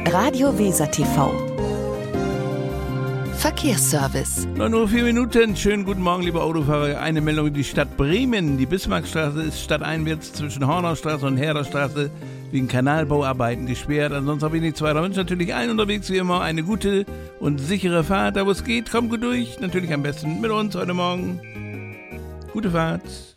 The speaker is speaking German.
Radio Weser TV. Verkehrsservice. 9:04 Uhr. Schönen guten Morgen, liebe Autofahrer. Eine Meldung in die Stadt Bremen. Die Bismarckstraße ist stadteinwärts zwischen Hornaustraße und Herderstraße wegen Kanalbauarbeiten gesperrt. Ansonsten habe ich nichts weiter. Ich wünsche natürlich allen unterwegs wie immer eine gute und sichere Fahrt. Da wo es geht, kommt gut durch. Natürlich am besten mit uns heute Morgen. Gute Fahrt.